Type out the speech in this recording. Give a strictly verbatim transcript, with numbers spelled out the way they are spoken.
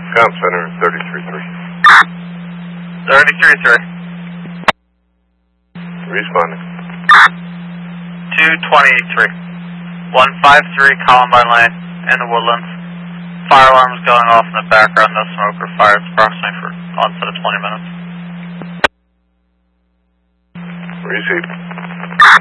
Com Center, thirty-three three. thirty-three three. Responding. two twenty-three. one five three Columbine Lane in the Woodlands. Fire alarm is going off in the background. No smoke or fire. It's approximately for onset of twenty minutes. Receive.